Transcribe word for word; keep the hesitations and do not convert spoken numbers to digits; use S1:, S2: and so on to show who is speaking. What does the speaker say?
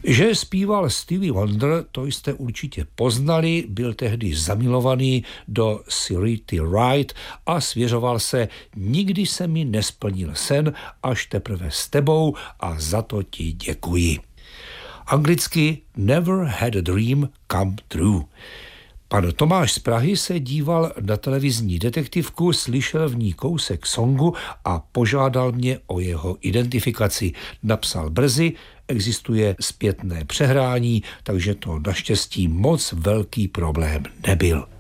S1: Že zpíval Stevie Wonder, to jste určitě poznali, byl tehdy zamilovaný do Syreety Wright a svěřoval se: nikdy se mi nesplnil sen, až teprve s tebou a za to ti děkuji. Anglicky Never had a dream come true. Pan Tomáš z Prahy se díval na televizní detektivku, slyšel v ní kousek songu a požádal mě o jeho identifikaci. Napsal brzy, existuje zpětné přehrání, takže to naštěstí moc velký problém nebyl.